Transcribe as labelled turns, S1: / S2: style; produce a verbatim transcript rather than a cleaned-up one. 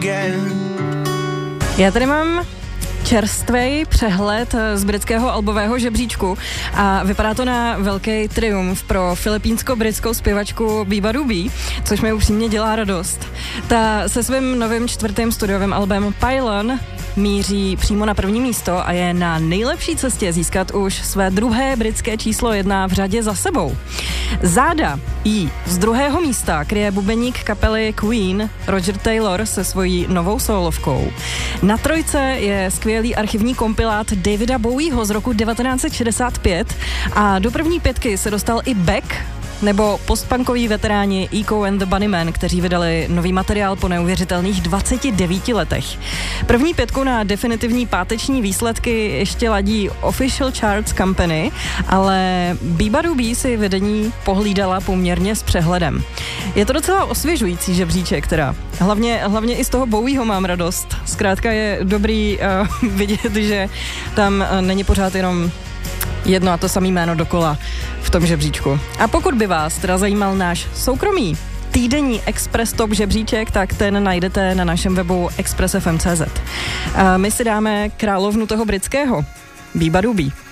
S1: Já tady mám čerstvej přehled z britského albového žebříčku a vypadá to na velký triumf pro filipínsko-britskou zpěvačku Biba Dubí, což mi upřímně dělá radost. Ta se svým novým čtvrtým studiovým albem Pylon míří přímo na první místo a je na nejlepší cestě získat už své druhé britské číslo jedna v řadě za sebou. Záda jí z druhého místa kryje bubeník kapely Queen Roger Taylor se svojí novou sólovkou. Na trojce je skvělý archivní kompilát Davida Bowieho z roku devatenáct set šedesát pět a do první pětky se dostal i Beck, nebo postpunkoví veteráni Echo and the Bunnymen, kteří vydali nový materiál po neuvěřitelných dvaceti devíti letech. První pětku na definitivní páteční výsledky ještě ladí Official Charts Company, ale Biba Dubí si vedení pohlídala poměrně s přehledem. Je to docela osvěžující žebříček teda. Hlavně, hlavně i z toho Bowieho mám radost. Zkrátka je dobrý uh, vidět, že tam uh, není pořád jenom jedno a to samé jméno dokola v tom žebříčku. A pokud by vás teda zajímal náš soukromý týdenní Express Top žebříček, tak ten najdete na našem webu express f m tečka c z. A my si dáme královnu toho britského, Biba Dubí.